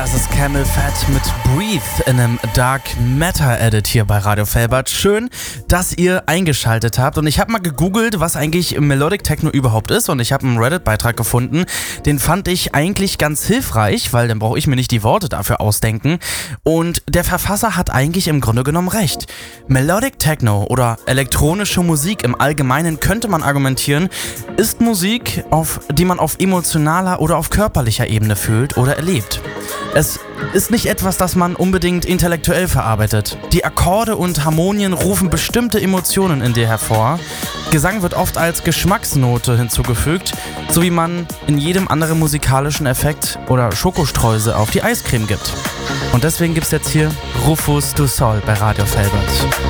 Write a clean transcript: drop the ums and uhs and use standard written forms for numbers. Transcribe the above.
Das ist Camel Fat mit Breathe in einem Dark Matter Edit hier bei Radio Felbert. Schön, dass ihr eingeschaltet habt. Und ich habe mal gegoogelt, was eigentlich Melodic Techno überhaupt ist. Und ich habe einen Reddit-Beitrag gefunden. Den fand ich eigentlich ganz hilfreich, weil dann brauche ich mir nicht die Worte dafür ausdenken. Und der Verfasser hat eigentlich im Grunde genommen recht. Melodic Techno oder elektronische Musik im Allgemeinen, könnte man argumentieren, ist Musik, die man auf emotionaler oder auf körperlicher Ebene fühlt oder erlebt. Es ist nicht etwas, das man unbedingt intellektuell verarbeitet. Die Akkorde und Harmonien rufen bestimmte Emotionen in dir hervor. Gesang wird oft als Geschmacksnote hinzugefügt, so wie man in jedem anderen musikalischen Effekt oder Schokostreusel auf die Eiscreme gibt. Und deswegen gibt's jetzt hier Rufus du Sol bei Radio Felbert.